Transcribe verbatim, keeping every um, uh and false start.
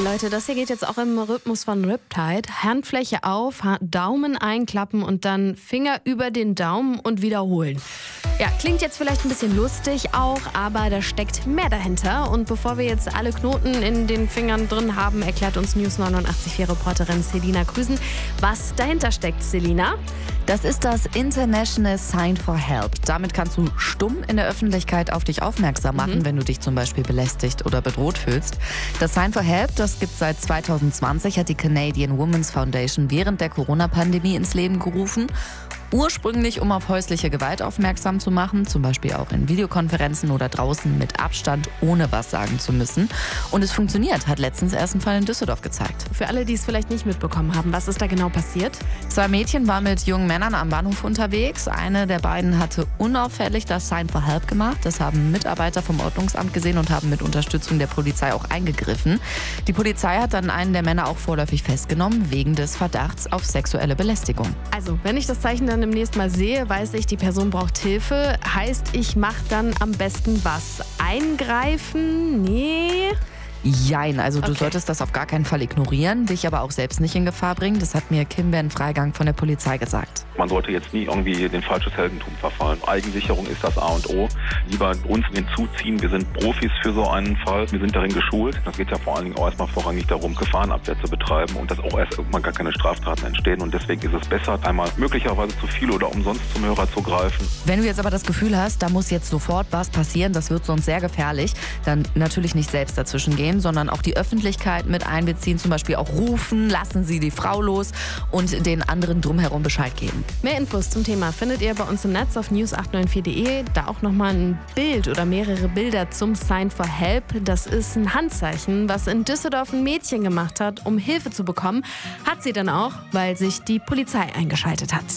Leute, das hier geht jetzt auch im Rhythmus von Riptide. Handfläche auf, Ha- Daumen einklappen und dann Finger über den Daumen und wiederholen. Ja, klingt jetzt vielleicht ein bisschen lustig auch, aber da steckt mehr dahinter. Und bevor wir jetzt alle Knoten in den Fingern drin haben, erklärt uns News neunundachtzig Komma vier Reporterin Selina Krüsen, was dahinter steckt. Selina? Das ist das International Sign for Help. Damit kannst du stumm in der Öffentlichkeit auf dich aufmerksam machen, mhm. wenn du dich zum Beispiel belästigt oder bedroht fühlst. Das Sign for Help, das gibt es seit zwanzig zwanzig, hat die Canadian Women's Foundation während der Corona-Pandemie ins Leben gerufen. Ursprünglich, um auf häusliche Gewalt aufmerksam zu machen, zum Beispiel auch in Videokonferenzen oder draußen mit Abstand, ohne was sagen zu müssen. Und es funktioniert, hat letztens erst ein Fall in Düsseldorf gezeigt. Für alle, die es vielleicht nicht mitbekommen haben, was ist da genau passiert? Zwei Mädchen waren mit jungen Männern am Bahnhof unterwegs. Eine der beiden hatte unauffällig das Sign for Help gemacht. Das haben Mitarbeiter vom Ordnungsamt gesehen und haben mit Unterstützung der Polizei auch eingegriffen. Die Polizei hat dann einen der Männer auch vorläufig festgenommen, wegen des Verdachts auf sexuelle Belästigung. Also, wenn ich das Zeichen dann demnächst mal sehe, weiß ich, die Person braucht Hilfe. Heißt, ich mache dann am besten was? Eingreifen? Nee. Jein, also du Okay. solltest das auf gar keinen Fall ignorieren, dich aber auch selbst nicht in Gefahr bringen. Das hat mir Kim Freigang von der Polizei gesagt. Man sollte jetzt nie irgendwie den falsches Heldentum verfallen. Eigensicherung ist das A und O. Lieber uns hinzuziehen. Wir sind Profis für so einen Fall. Wir sind darin geschult. Das geht ja vor allen Dingen auch erstmal vorrangig darum, Gefahrenabwehr zu betreiben und dass auch erst irgendwann gar keine Straftaten entstehen. Und deswegen ist es besser, einmal möglicherweise zu viel oder umsonst zum Hörer zu greifen. Wenn du jetzt aber das Gefühl hast, da muss jetzt sofort was passieren, das wird sonst sehr gefährlich, dann natürlich nicht selbst dazwischen gehen, sondern auch die Öffentlichkeit mit einbeziehen, zum Beispiel auch rufen, lassen Sie die Frau los und den anderen drumherum Bescheid geben. Mehr Infos zum Thema findet ihr bei uns im Netz auf news acht neun vier punkt de. Da auch nochmal ein Bild oder mehrere Bilder zum Sign for Help. Das ist ein Handzeichen, was in Düsseldorf ein Mädchen gemacht hat, um Hilfe zu bekommen. Hat sie dann auch, weil sich die Polizei eingeschaltet hat.